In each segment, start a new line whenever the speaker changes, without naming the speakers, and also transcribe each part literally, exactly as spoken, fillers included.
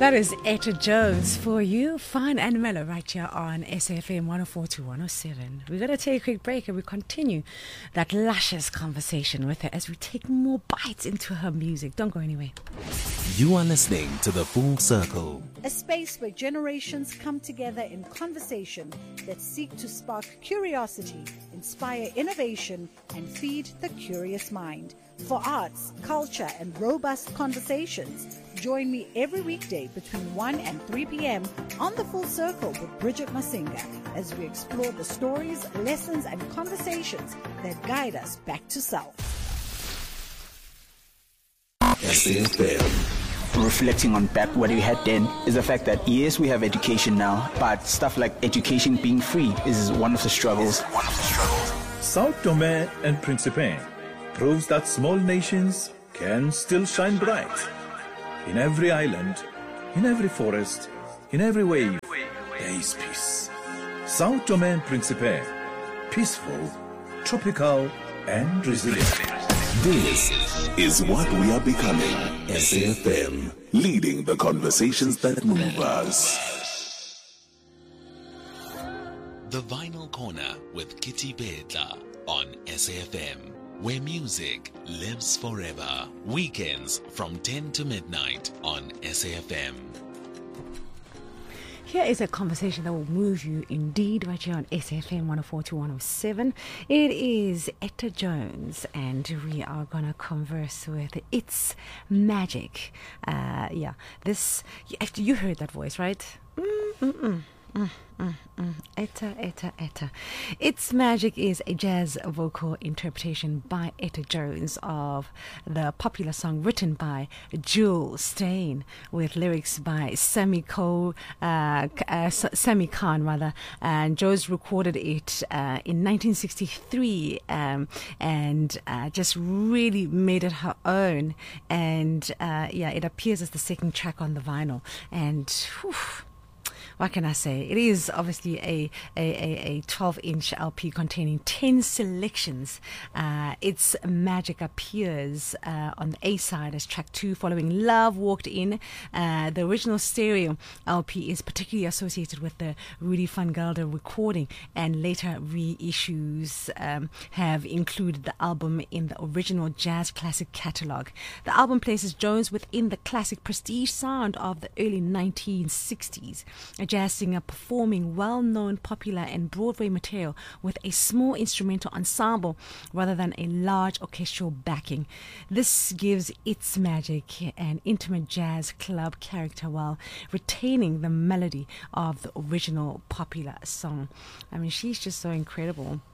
That is Etta Jones for you, fine and mellow, right here on S A F M one oh four to one oh seven. We're going to take a quick break and we continue that luscious conversation with her as we take more bites into her music. Don't go anywhere.
You are listening to The Full Circle,
a space where generations come together in conversation that seek to spark curiosity, inspire innovation, and feed the curious mind. For arts, culture, and robust conversations, join me every weekday between one and three p.m. on The Full Circle with Bridget Masinga as we explore the stories, lessons, and conversations that guide us back to self.
S A F M.
Reflecting on back what we had then is the fact that yes, we have education now, but stuff like education being free is one of the struggles. One of the struggles.
Sao Tome and Principe proves that small nations can still shine bright. In every island, in every forest, in every wave, there is peace. Sao Tome and Principe, peaceful, tropical, and resilient.
This is what we are becoming. S A F M, leading the conversations that move us. The Vinyl Corner with Kitty Bedla on S A F M, where music lives forever. Weekends from ten to midnight on S A F M.
Here is a conversation that will move you indeed right here on S A F M one oh four to one oh seven. It is Etta Jones and we are going to converse with It's Magic. Uh, yeah, this, you heard that voice, right? Mm-mm-mm. Mm, mm, mm. Etta, Etta, Etta. It's Magic is a jazz vocal interpretation by Etta Jones of the popular song written by Jewel Stein with lyrics by Sammy Ko, uh, uh, Sammy Khan rather. And Jones recorded it uh, in nineteen sixty-three um, and uh, just really made it her own. And uh, yeah, it appears as the second track on the vinyl. And whew, what can I say? It is obviously a a twelve-inch L P containing ten selections. Uh, It's Magic appears uh, on the A side as track two, following Love Walked In. Uh, the original stereo L P is particularly associated with the Rudy van Gelder recording, and later reissues um, have included the album in the original jazz classic catalog. The album places Jones within the classic prestige sound of the early nineteen sixties. A jazz singer performing well-known popular and Broadway material with a small instrumental ensemble rather than a large orchestral backing. This gives It's Magic an intimate jazz club character while retaining the melody of the original popular song. I mean, she's just so incredible.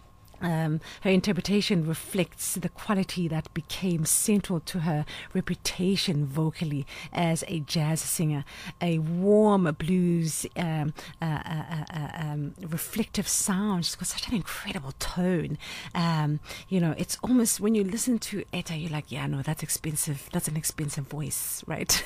Um, her interpretation reflects the quality that became central to her reputation vocally as a jazz singer. A warm blues, um, uh, uh, uh, um, reflective sound. She's got such an incredible tone. Um, you know, it's almost, when you listen to Etta, you're like, yeah, no, that's expensive. That's an expensive voice, right?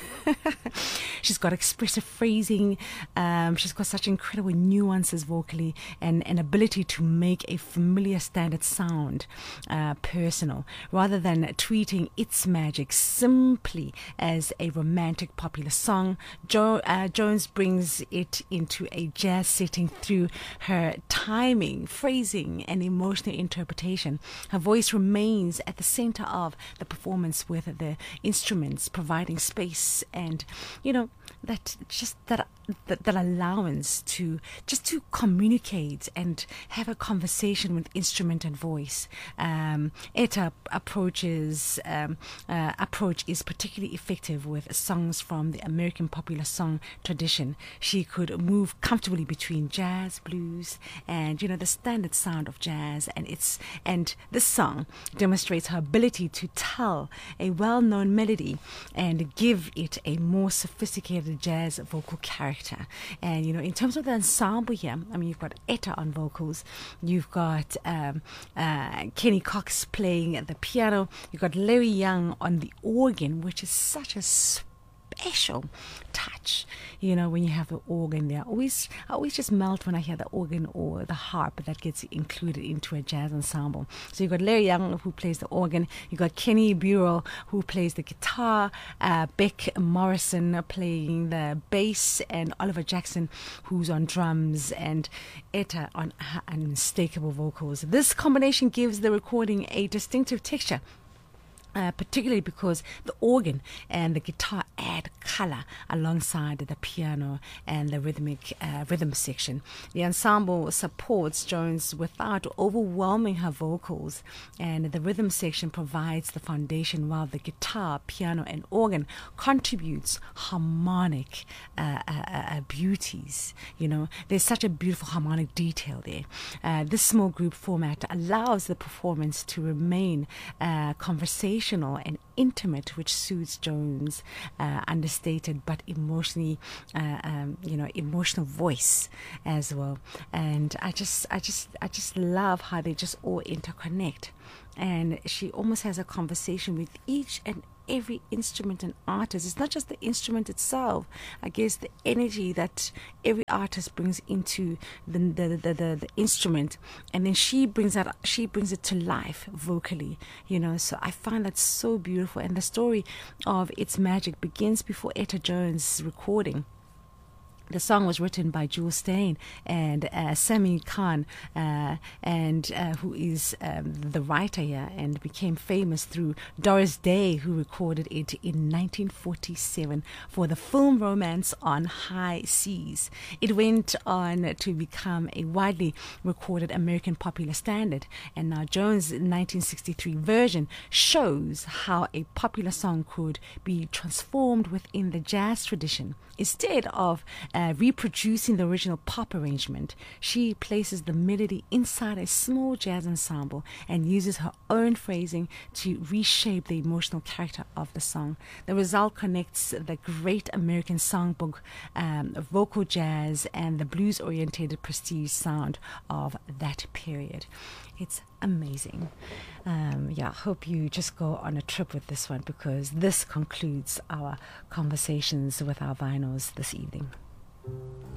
She's got expressive phrasing. Um, she's got such incredible nuances vocally and an ability to make a familiar standard sound uh, personal, rather than treating It's Magic simply as a romantic popular song. Jo- uh, Jones brings it into a jazz setting through her timing, phrasing, and emotional interpretation. Her voice remains at the center of the performance, with the instruments providing space and, you know, that just that that, that allowance to just to communicate and have a conversation with instrument and voice. Um, Etta approaches um, uh, approach is particularly effective with songs from the American popular song tradition. She could move comfortably between jazz, blues, and, you know, the standard sound of jazz. And it's and this song demonstrates her ability to tell a well-known melody and give it a more sophisticated jazz vocal character. And, you know, in terms of the ensemble here, I mean, you've got Etta on vocals, you've got um, uh, Kenny Cox playing the piano, you've got Larry Young on the organ, which is such a special touch, you know, when you have the organ there. Always, I always just melt when I hear the organ or the harp that gets included into a jazz ensemble. So you've got Larry Young, who plays the organ. You've got Kenny Burrell, who plays the guitar. Uh, Beck Morrison playing the bass, and Oliver Jackson, who's on drums, and Etta on unmistakable vocals. This combination gives the recording a distinctive texture. Uh, particularly because the organ and the guitar add color alongside the piano and the rhythmic uh, rhythm section. The ensemble supports Jones without overwhelming her vocals, and the rhythm section provides the foundation, while the guitar, piano, and organ contributes harmonic uh, uh, uh, beauties. You know, there's such a beautiful harmonic detail there. Uh, this small group format allows the performance to remain uh, conversational and intimate, which suits Jones' uh, understated but emotionally, uh, um, you know, emotional voice as well. And I just, I just, I just love how they just all interconnect. And she almost has a conversation with each and every instrument and artist. It's not just the instrument itself. I guess the energy that every artist brings into the the, the, the, the instrument, and then she brings that she brings it to life vocally, you know. So I find that so beautiful. And the story of It's Magic begins before Etta Jones' recording. The song was written by Jules Stein and uh, Sami Khan, uh, and uh, who is um, the writer here, and became famous through Doris Day, who recorded it in nineteen forty-seven for the film Romance on High Seas. It went on to become a widely recorded American popular standard, and now Jones' nineteen sixty-three version shows how a popular song could be transformed within the jazz tradition. Instead of uh, reproducing the original pop arrangement, she places the melody inside a small jazz ensemble and uses her own phrasing to reshape the emotional character of the song. The result connects the great American songbook, um, vocal jazz, and the blues-oriented prestige sound of that period. It's amazing. Um, yeah, I hope you just go on a trip with this one, because this concludes our conversations with our vinyls this evening.